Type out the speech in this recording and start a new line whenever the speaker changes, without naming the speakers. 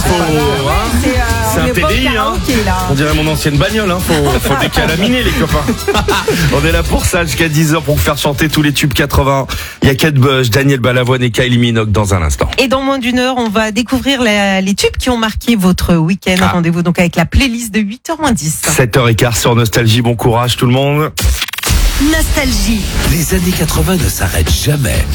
C'est un TDI, hein. On dirait mon ancienne bagnole, hein. Faut décalaminer, les copains. On est là pour ça jusqu'à 10h pour vous faire chanter tous les tubes 80. Il y a Kate Bush, Daniel Balavoine et Kylie Minogue dans un instant.
Et dans moins d'une heure, on va découvrir les tubes qui ont marqué votre week-end. Rendez-vous donc avec la playlist de 8h-10.
7h15 sur Nostalgie. Bon courage tout le monde.
Nostalgie.
Les années 80 ne s'arrêtent jamais.